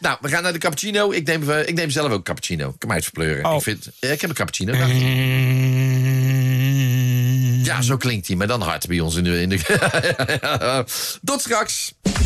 Nou, we gaan naar de cappuccino. Ik neem zelf ook cappuccino. Ik kan mij het verpleuren. Oh. Ik heb een cappuccino. Ja, zo klinkt hij. Maar dan hard bij ons in de... Tot straks.